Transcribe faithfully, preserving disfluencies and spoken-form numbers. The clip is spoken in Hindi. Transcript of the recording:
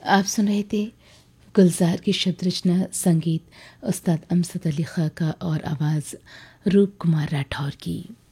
आप सुन रहे थे गुलजार की शब्द रचना, संगीत उस्ताद अमजद अली खां का और आवाज़ रूप कुमार राठौर की।